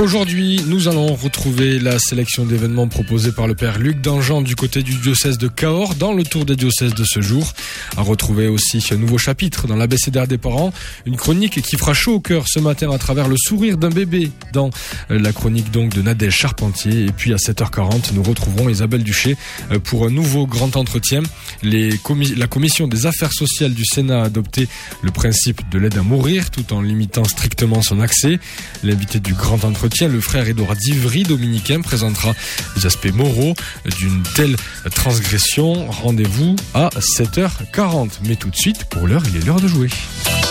Aujourd'hui, nous allons retrouver la sélection d'événements proposés par le père Luc Dangean du côté du diocèse de Cahors dans le tour des diocèses de ce jour. À retrouver aussi un nouveau chapitre dans l'abécédaire des parents, une chronique qui fera chaud au cœur ce matin à travers le sourire d'un bébé dans la chronique donc de Nadège Charpentier. Et puis à 7h40, nous retrouverons Isabelle Duché pour un nouveau grand entretien. La commission des affaires sociales du Sénat a adopté le principe de l'aide à mourir tout en limitant strictement son accès. L'invité du grand entretien, le frère Édouard d'Ivry, dominicain, présentera les aspects moraux d'une telle transgression. Rendez-vous à 7h40. Mais tout de suite, pour l'heure, il est l'heure de jouer.